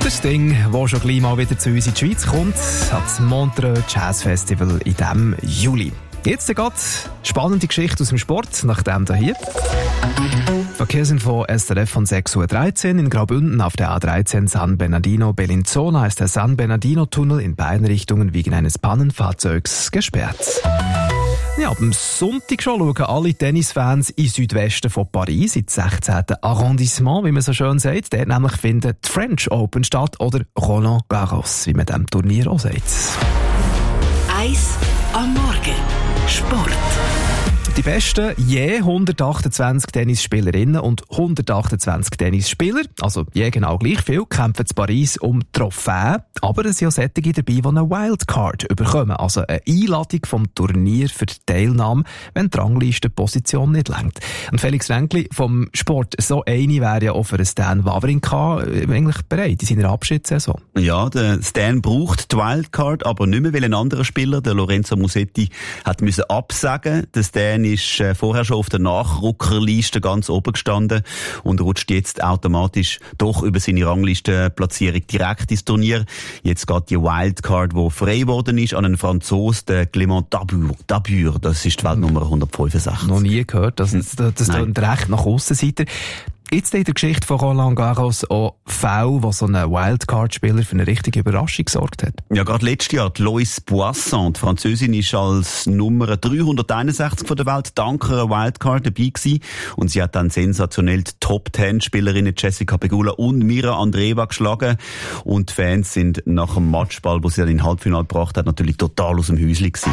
Der Sting, der schon gleich mal wieder zu uns in die Schweiz kommt, hat das Montreux Jazz Festival in diesem Juli. Jetzt geht spannende Geschichte aus dem Sport, nach dem hier. Verkehrsinfo SRF von 6.13 Uhr in Graubünden auf der A13 San Bernardino-Bellinzona ist der San Bernardino-Tunnel in beiden Richtungen wegen eines Pannenfahrzeugs gesperrt. Ja, am Sonntag schon schauen alle Tennisfans in Südwesten von Paris, ins 16. Arrondissement, wie man so schön sagt. Dort nämlich finden die French Open statt oder Roland Garros, wie man dem Turnier auch sagt. 1 am Morgen. Sport. Die besten je 128 Tennisspielerinnen und 128 Tennisspieler, also je genau gleich viel, kämpfen in Paris um Trophäen. Aber es sind auch solche dabei, die eine Wildcard bekommen, also eine Einladung vom Turnier für die Teilnahme, wenn die Ranglistenposition nicht reicht. Und Felix Ränkli vom Sport, so eine wäre ja auch für Stan Wawrinka eigentlich bereit in seiner Abschiedssaison. Ja, der Stan braucht die Wildcard, aber nicht mehr, weil ein anderer Spieler, der Lorenzo Musetti, hat müssen absagen. Der Stan ist vorher schon auf der Nachrückerliste ganz oben gestanden und rutscht jetzt automatisch doch über seine Ranglistenplatzierung direkt ins Turnier. Jetzt geht die Wildcard, die frei geworden ist, an einen Franzosen, den Clément Dabur. Das ist die Weltnummer 165. Noch nie gehört, das klingt recht nach Aussenseiter. Gibt es in der Geschichte von Roland Garros auch Fälle, wo so ein Wildcard-Spieler für eine richtige Überraschung gesorgt hat? Ja, gerade letztes Jahr, die Loïs Boisson, die Französin, ist als Nummer 361 von der Welt dank einer Wildcard dabei gewesen. Und sie hat dann sensationell die Top-10-Spielerinnen Jessica Pegula und Mira Andreeva geschlagen. Und die Fans sind nach dem Matchball, wo sie dann in den Halbfinale gebracht hat, natürlich total aus dem Häuschen gewesen.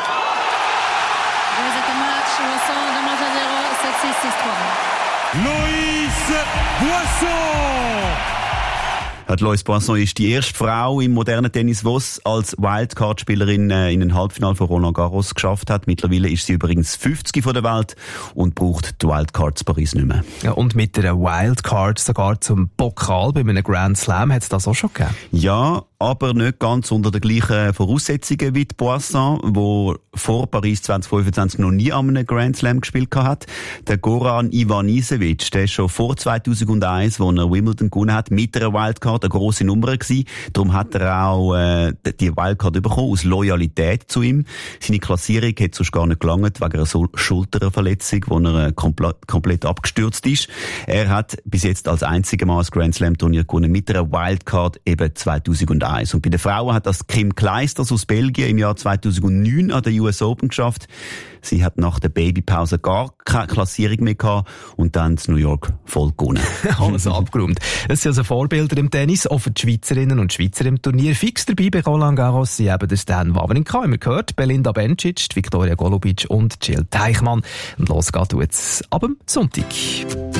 Die Loïs Boisson ist die erste Frau im modernen Tennis, die es als Wildcard-Spielerin in ein Halbfinale von Roland Garros geschafft hat. Mittlerweile ist sie übrigens 50 von der Welt und braucht die Wildcard zu Paris nicht mehr. Ja, und mit einer Wildcard sogar zum Pokal bei einem Grand Slam hat es das auch schon gegeben? Ja, aber nicht ganz unter den gleichen Voraussetzungen wie die Boisson, die vor Paris 2025 noch nie an einem Grand Slam gespielt hat. Der Goran Ivanisevic, der ist schon vor 2001, wo er Wimbledon gewonnen hat, mit einer Wildcard eine grosse Nummer gewesen. Darum hat er auch die Wildcard bekommen, aus Loyalität zu ihm. Seine Klassierung hat sonst gar nicht gelangt, wegen einer Schulterverletzung, wo er komplett abgestürzt ist. Er hat bis jetzt als einziger Mal das Grand Slam Turnier gewonnen, mit einer Wildcard eben 2001. Und bei den Frauen hat das Kim Kleisters aus Belgien im Jahr 2009 an der US Open geschafft. Sie hat nach der Babypause gar keine Klassierung mehr gehabt und dann in New York voll gewonnen. Alles abgeräumt. Es sind also Vorbilder im Tennis, auch für die Schweizerinnen und Schweizer im Turnier. Fix dabei bei Roland Garros sind eben der Stan Wawrinka, immer gehört, Belinda Bencic, Viktoria Golubic und Jill Teichmann. Und los geht's jetzt ab dem Sonntag.